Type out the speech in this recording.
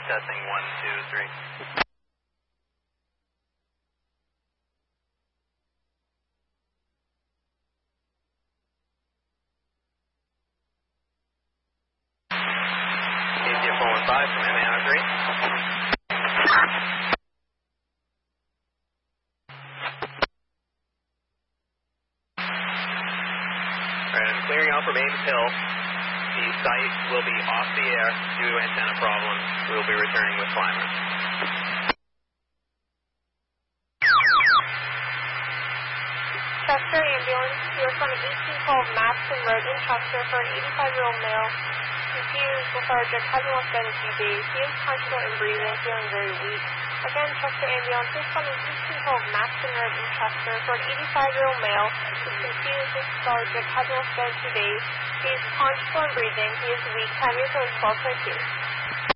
Testing 1, 2, 3. KCF 415 from MAR 3. Alright, I'm clearing out from Ames Hill. The site will be off the air due to antenna problems. We will be returning with climbers. Chester ambulance, you are from 1812 Maston Road in Chester for an 85-year-old male confused, lethargic, hasn't lost bed in a few days. He is conscious and breathing, feeling very weak. Again, Chester ambulance, you are from 1812 Maston Road in Chester for an 85-year-old male who is confused, lethargic, hasn't lost bed in 2 days. He is conscious and breathing, he is weak, time is 12:22.